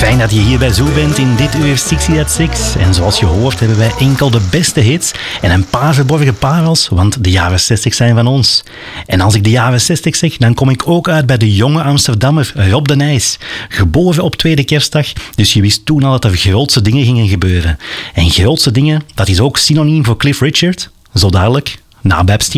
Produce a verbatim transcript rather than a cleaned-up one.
Fijn dat je hier bij Zoo bent in dit uur zestig at zes. En zoals je hoort hebben wij enkel de beste hits en een paar verborgen parels, want de jaren zestig zijn van ons. En als ik de jaren zestig zeg, dan kom ik ook uit bij de jonge Amsterdammer Rob de Nijs. Geboren op tweede kerstdag, dus je wist toen al dat er grootste dingen gingen gebeuren. En grootste dingen, dat is ook synoniem voor Cliff Richard. Zo dadelijk, na Babs